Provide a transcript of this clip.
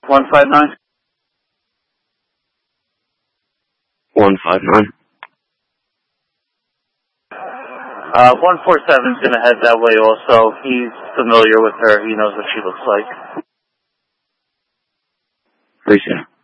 159. 159. 147 is going to head that way also. He's familiar with her. He knows what she looks like. Appreciate it.